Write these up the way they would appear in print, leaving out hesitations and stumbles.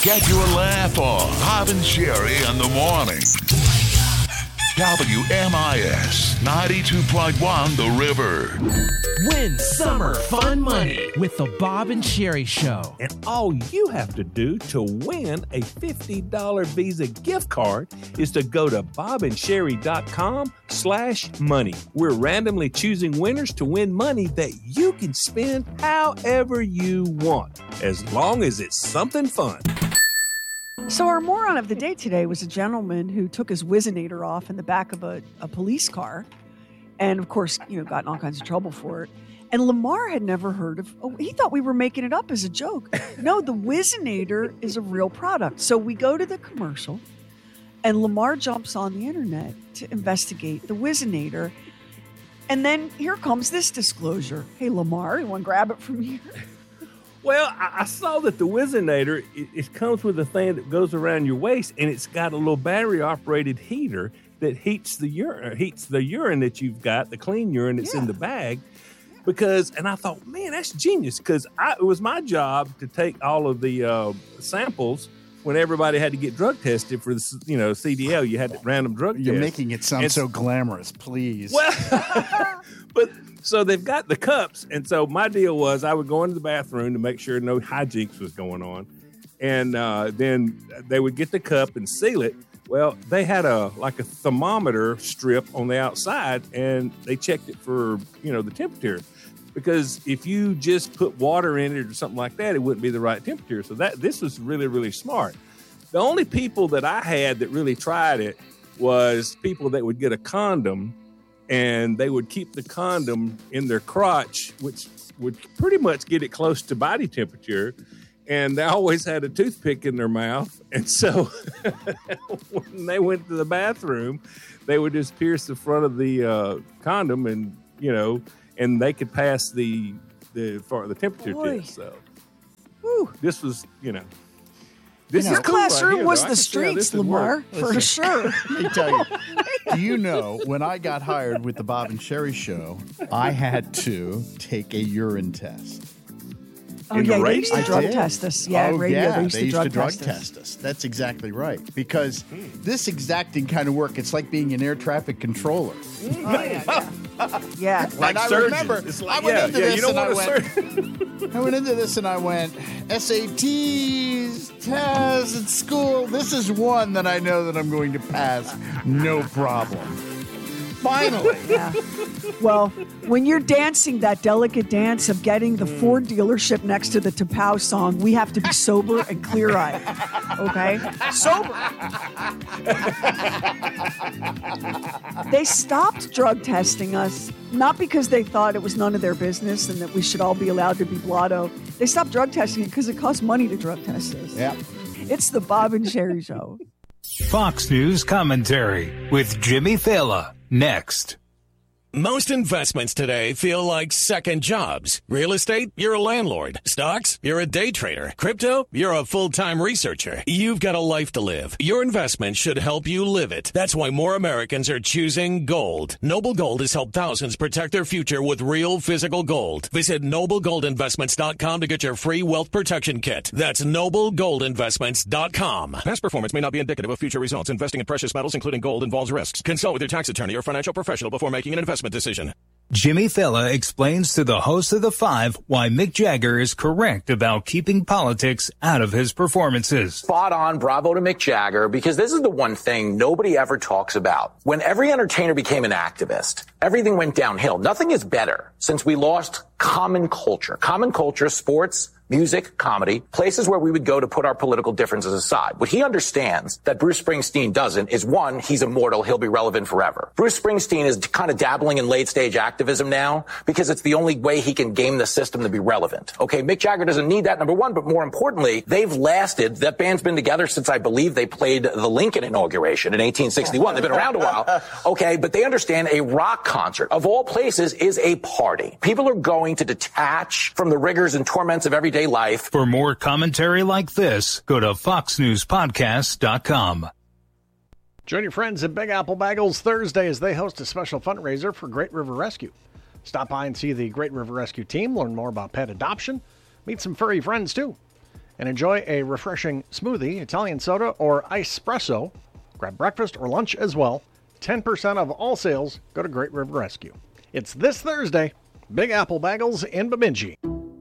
Get your laugh on. Bob and Sherry in the morning. WMIS 92.1 The River. Win summer fun money with the Bob and Sherry Show. And all you have to do to win a $50 Visa gift card is to go to bobandsherry.com/money. We're randomly choosing winners to win money that you can spend however you want, as long as it's something fun. So our moron of the day today was a gentleman who took his Whizzinator off in the back of a police car, and of course, got in all kinds of trouble for it. And Lamar had never heard of. Oh, he thought we were making it up as a joke. No, the Whizzinator is a real product. So we go to the commercial, and Lamar jumps on the internet to investigate the Whizzinator, and then here comes this disclosure. Hey, Lamar, you want to grab it from here? Well, I saw that the Whizzinator, it comes with a thing that goes around your waist, and it's got a little battery-operated heater that heats the urine that you've got, the clean urine that's in the bag. And I thought, man, that's genius, because it was my job to take all of the samples when everybody had to get drug tested for the CDL. You had random drug tests. You're making it sound so glamorous, please. Well, but so they've got the cups, and so my deal was I would go into the bathroom to make sure no hijinks was going on, and then they would get the cup and seal it. Well, they had a thermometer strip on the outside, and they checked it for the temperature, because if you just put water in it or something like that, it wouldn't be the right temperature. So this was really, really smart. The only people that I had that really tried it was people that would get a condom, and they would keep the condom in their crotch, which would pretty much get it close to body temperature. And they always had a toothpick in their mouth. And so when they went to the bathroom, they would just pierce the front of the condom, and, and they could pass the temperature test. So this was, Your classroom was the streets, Lamar, for sure. Let me tell you, do you know, when I got hired with the Bob and Sherry Show, I had to take a urine test. Oh, yeah, they used to drug test us. Yeah, they used to drug test us. That's exactly right. Because this exacting kind of work, it's like being an air traffic controller. Yeah. Like I remember, I went into this and I went, SATs, tests at school. This is one that I know that I'm going to pass. No problem. Finally. Yeah. Well, when you're dancing that delicate dance of getting the Ford dealership next to the Tapao song, we have to be sober and clear-eyed. Okay? Sober. They stopped drug testing us, not because they thought it was none of their business and that we should all be allowed to be blotto. They stopped drug testing it because it costs money to drug test us. Yeah. It's the Bob and Sherry Show. Fox News Commentary with Jimmy Fallon. Next. Most investments today feel like second jobs. Real estate, you're a landlord. Stocks, you're a day trader. Crypto, you're a full-time researcher. You've got a life to live. Your investment should help you live it. That's why more Americans are choosing gold. Noble Gold has helped thousands protect their future with real physical gold. Visit NobleGoldInvestments.com to get your free wealth protection kit. That's NobleGoldInvestments.com. Past performance may not be indicative of future results. Investing in precious metals, including gold, involves risks. Consult with your tax attorney or financial professional before making an investment decision. Jimmy Fallon explains to the host of The Five why Mick Jagger is correct about keeping politics out of his performances. Spot on. Bravo to Mick Jagger, because this is the one thing nobody ever talks about. When every entertainer became an activist, everything went downhill. Nothing is better since we lost common culture. Common culture, sports, music, comedy, places where we would go to put our political differences aside. What he understands that Bruce Springsteen doesn't is, one, he's immortal. He'll be relevant forever. Bruce Springsteen is kind of dabbling in late-stage activism now because it's the only way he can game the system to be relevant. Okay, Mick Jagger doesn't need that, number one, but more importantly, they've lasted. That band's been together since, I believe, they played the Lincoln inauguration in 1861. They've been around a while. Okay, but they understand a rock concert, of all places, is a party. People are going to detach from the rigors and torments of everyday life. For more commentary like this, go to foxnewspodcast.com. Join your friends at Big Apple Bagels Thursday as they host a special fundraiser for Great River Rescue. Stop by and see the Great River Rescue team, learn more about pet adoption, meet some furry friends too. and enjoy a refreshing smoothie, Italian soda, or espresso. Grab breakfast or lunch as well. 10% of all sales go to Great River Rescue. It's this Thursday. Big Apple Bagels in Bemidji.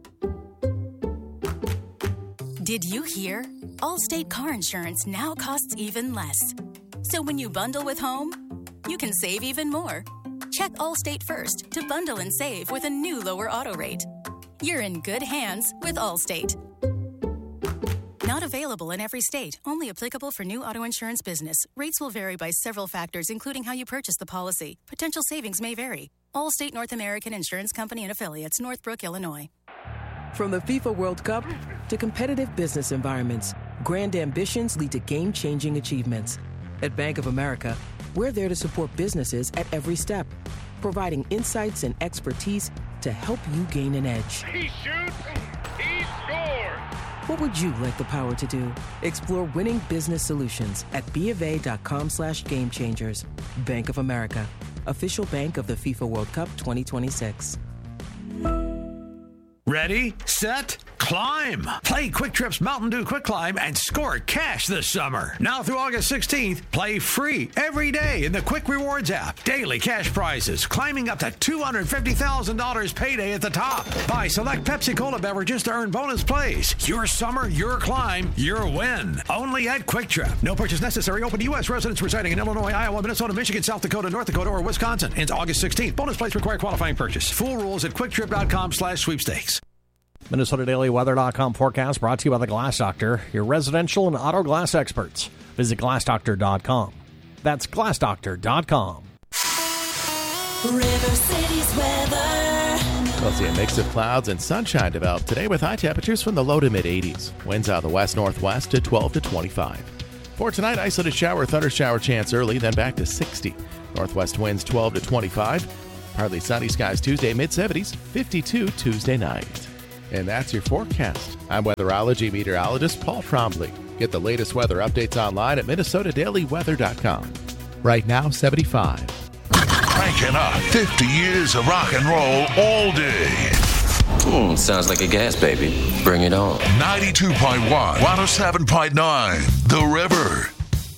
Did you hear? Allstate car insurance now costs even less. So when you bundle with home, you can save even more. Check Allstate first to bundle and save with a new lower auto rate. You're in good hands with Allstate. Not available in every state. Only applicable for new auto insurance business. Rates will vary by several factors, including how you purchase the policy. Potential savings may vary. Allstate North American Insurance Company and Affiliates, Northbrook, Illinois. From the FIFA World Cup to competitive business environments, grand ambitions lead to game-changing achievements. At Bank of America, we're there to support businesses at every step, providing insights and expertise to help you gain an edge. He shoots, he scores! What would you like the power to do? Explore winning business solutions at BofA.com/gamechangers. Bank of America, official bank of the FIFA World Cup 2026. Ready, set, climb. Play Quick Trip's Mountain Dew Quick Climb and score cash this summer. Now through August 16th, play free every day in the Quick Rewards app. Daily cash prizes, climbing up to $250,000 payday at the top. Buy select Pepsi Cola beverages to earn bonus plays. Your summer, your climb, your win. Only at Quick Trip. No purchase necessary. Open to U.S. residents residing in Illinois, Iowa, Minnesota, Michigan, South Dakota, North Dakota, or Wisconsin. Ends August 16th. Bonus plays require qualifying purchase. Full rules at QuickTrip.com/sweepstakes. MinnesotaDailyWeather.com forecast brought to you by the Glass Doctor, your residential and auto glass experts. Visit GlassDoctor.com. That's GlassDoctor.com. River City's weather. We'll see a mix of clouds and sunshine develop today with high temperatures from the low to mid-80s. Winds out of the west-northwest to 12 to 25. For tonight, isolated shower, thunder shower chance early, then back to 60. Northwest winds 12 to 25. Partly sunny skies Tuesday, mid-70s, 52 Tuesday night. And that's your forecast. I'm weatherology meteorologist Paul Trombley. Get the latest weather updates online at MinnesotaDailyWeather.com. Right now, 75. Cranking up 50 years of rock and roll all day. Sounds like a gas baby. Bring it on. 92.1, 107.9, The River.